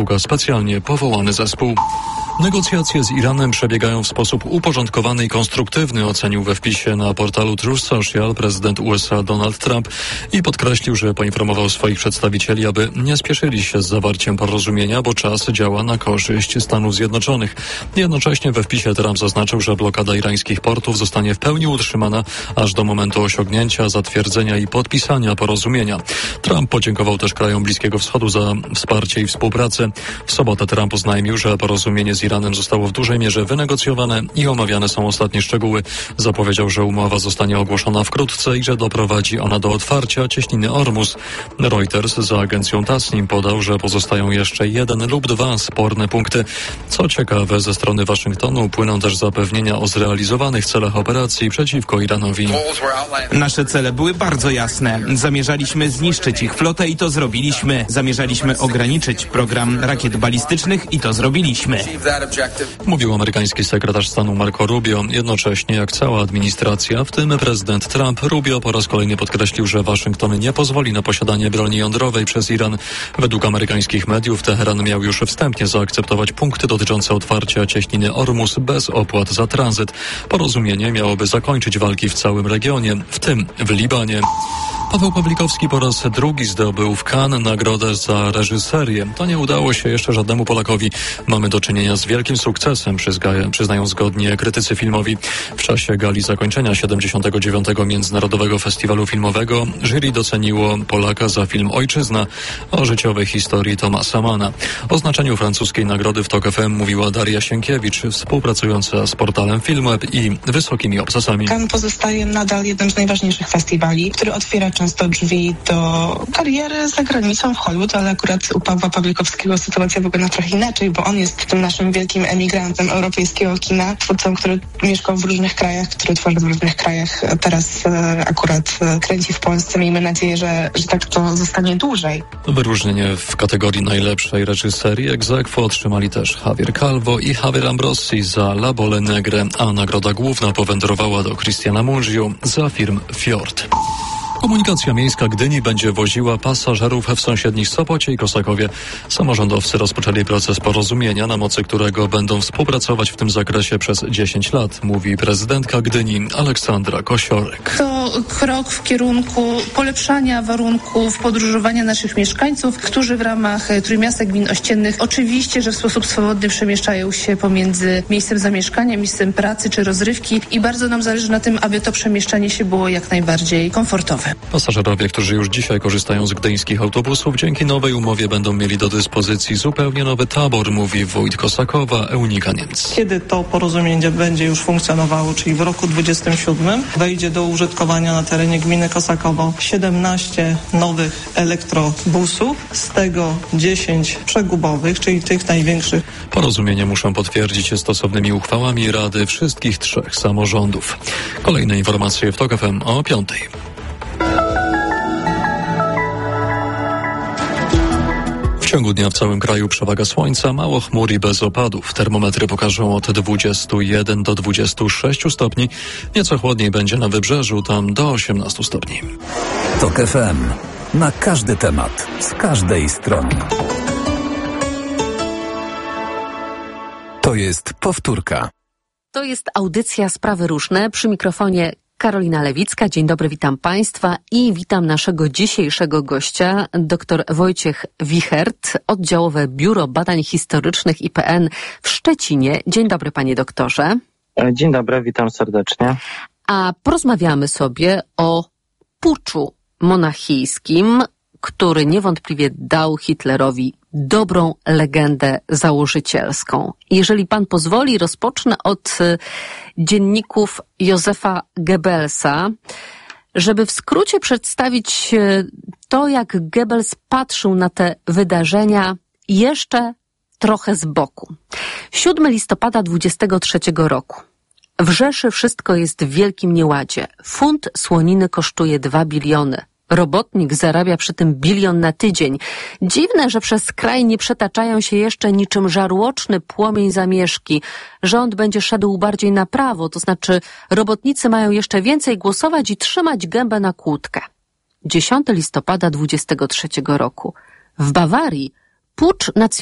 współka specjalnie powołany zespół. Negocjacje z Iranem przebiegają w sposób uporządkowany i konstruktywny, ocenił we wpisie na portalu Truth Social prezydent USA Donald Trump i podkreślił, że poinformował swoich przedstawicieli, aby nie spieszyli się z zawarciem porozumienia, bo czas działa na korzyść Stanów Zjednoczonych. Jednocześnie we wpisie Trump zaznaczył, że blokada irańskich portów zostanie w pełni utrzymana aż do momentu osiągnięcia, zatwierdzenia i podpisania porozumienia. Trump podziękował też krajom Bliskiego Wschodu za wsparcie i współpracę. W sobotę Trump oznajmił, że porozumienie z Iranem zostało w dużej mierze wynegocjowane i omawiane są ostatnie szczegóły. Zapowiedział, że umowa zostanie ogłoszona wkrótce i że doprowadzi ona do otwarcia cieśniny Ormus. Reuters za agencją Tasnim podał, że pozostają jeszcze 1 lub 2 sporne punkty. Co ciekawe, ze strony Waszyngtonu płyną też zapewnienia o zrealizowanych celach operacji przeciwko Iranowi. Nasze cele były bardzo jasne. Zamierzaliśmy zniszczyć ich flotę i to zrobiliśmy. Zamierzaliśmy ograniczyć program rakiet balistycznych i to zrobiliśmy. Mówił amerykański sekretarz stanu Marco Rubio. Jednocześnie, jak cała administracja, w tym prezydent Trump, Rubio po raz kolejny podkreślił, że Waszyngton nie pozwoli na posiadanie broni jądrowej przez Iran. Według amerykańskich mediów Teheran miał już wstępnie zaakceptować punkty dotyczące otwarcia cieśniny Ormus bez opłat za tranzyt. Porozumienie miałoby zakończyć walki w całym regionie, w tym w Libanie. Paweł Pawlikowski po raz drugi zdobył w Cannes nagrodę za reżyserię. To nie udało się jeszcze żadnemu Polakowi. Mamy do czynienia z wielkim sukcesem, przyznają zgodnie krytycy filmowi. W czasie gali zakończenia 79. Międzynarodowego Festiwalu Filmowego jury doceniło Polaka za film Ojczyzna o życiowej historii Thomasa Manna. O znaczeniu francuskiej nagrody w TOK FM mówiła Daria Sienkiewicz, współpracująca z portalem Filmweb i Wysokimi Obcasami. Cannes pozostaje nadal jednym z najważniejszych festiwali, który otwiera często drzwi do kariery za granicą w Hollywood, ale akurat u Pawła Pawlikowskiego sytuacja wygląda trochę inaczej, bo on jest tym naszym wielkim emigrantem europejskiego kina, twórcą, który mieszkał w różnych krajach, który tworzy w różnych krajach, a teraz akurat kręci w Polsce. Miejmy nadzieję, że tak to zostanie dłużej. Wyróżnienie w kategorii najlepszej reżyserii ex aequo otrzymali też Javier Calvo i Javier Ambrosi za La Bolle Negre, a nagroda główna powędrowała do Christiana Mungiu za film Fjord. Komunikacja miejska Gdyni będzie woziła pasażerów w sąsiednich Sopocie i Kosakowie. Samorządowcy rozpoczęli proces porozumienia, na mocy którego będą współpracować w tym zakresie przez 10 lat, mówi prezydentka Gdyni Aleksandra Kosiorek. To krok w kierunku polepszania warunków podróżowania naszych mieszkańców, którzy w ramach Trójmiasta Gmin Ościennych oczywiście, że w sposób swobodny przemieszczają się pomiędzy miejscem zamieszkania, miejscem pracy czy rozrywki i bardzo nam zależy na tym, aby to przemieszczanie się było jak najbardziej komfortowe. Pasażerowie, którzy już dzisiaj korzystają z gdyńskich autobusów, dzięki nowej umowie będą mieli do dyspozycji zupełnie nowy tabor, mówi wójt Kosakowa Eunika Niemc. Kiedy to porozumienie będzie już funkcjonowało, czyli w roku 2027, wejdzie do użytkowania na terenie gminy Kosakowo 17 nowych elektrobusów, z tego 10 przegubowych, czyli tych największych. Porozumienie muszą potwierdzić stosownymi uchwałami Rady wszystkich 3 samorządów. Kolejne informacje w TOK FM o 5:00. W ciągu dnia w całym kraju przewaga słońca, mało chmur i bez opadów. Termometry pokażą od 21 do 26 stopni. Nieco chłodniej będzie na wybrzeżu, tam do 18 stopni. TOK FM. Na każdy temat, z każdej strony. To jest powtórka. To jest audycja Sprawy Różne. Przy mikrofonie Karolina Lewicka. Dzień dobry, witam Państwa i witam naszego dzisiejszego gościa, dr Wojciech Wichert, Oddziałowe Biuro Badań Historycznych IPN w Szczecinie. Dzień dobry, panie doktorze. Dzień dobry, witam serdecznie. A porozmawiamy sobie o puczu monachijskim, który niewątpliwie dał Hitlerowi dobrą legendę założycielską. Jeżeli pan pozwoli, rozpocznę od dzienników Józefa Goebbelsa, żeby w skrócie przedstawić to, jak Goebbels patrzył na te wydarzenia jeszcze trochę z boku. 7 listopada 23 roku. W Rzeszy wszystko jest w wielkim nieładzie. Funt słoniny kosztuje 2 biliony. Robotnik zarabia przy tym 1 bilion na tydzień. Dziwne, że przez kraj nie przetaczają się jeszcze niczym żarłoczny płomień zamieszki. Rząd będzie szedł bardziej na prawo, to znaczy robotnicy mają jeszcze więcej głosować i trzymać gębę na kłódkę. 10 listopada 23 roku. W Bawarii pucz